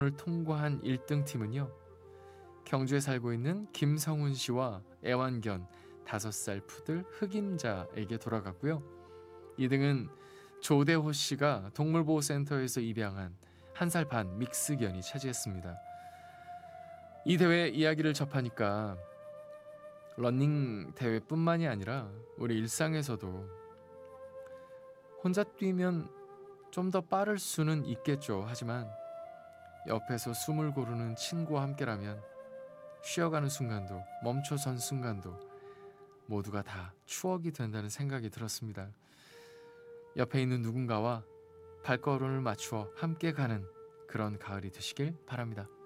을 통과한 1등 팀은요. 경주에 살고 있는 김성훈 씨와 애완견 5살 푸들 흑임자에게 돌아갔고요. 2등은 조대호 씨가 동물보호센터에서 입양한 1살 반 믹스견이 차지했습니다. 이 대회 이야기를 접하니까 러닝 대회뿐만이 아니라 우리 일상에서도 혼자 뛰면 좀 더 빠를 수는 있겠죠. 하지만 옆에서 숨을 고르는 친구와 함께라면 쉬어가는 순간도 멈춰선 순간도 모두가 다 추억이 된다는 생각이 들었습니다. 옆에 있는 누군가와 발걸음을 맞추어 함께 가는 그런 가을이 되시길 바랍니다.